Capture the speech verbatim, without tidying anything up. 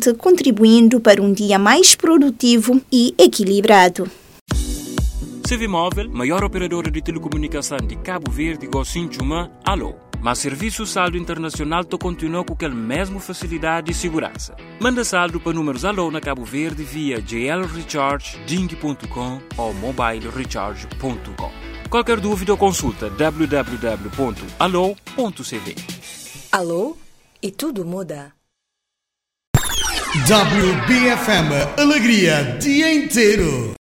ambiente, contribuindo para um dia mais produtivo e equilibrado. Civimóvel, maior operadora de telecomunicação de Cabo Verde, Gocinchuma, alô. Mas serviço saldo internacional to continua com aquela mesma facilidade e segurança. Manda saldo para números alô na Cabo Verde via j l recharge ding ponto com ou mobile recharge ponto com. Qualquer dúvida ou consulta w w w ponto alô ponto c v. Alô? E tudo muda. W B F M Alegria dia inteiro.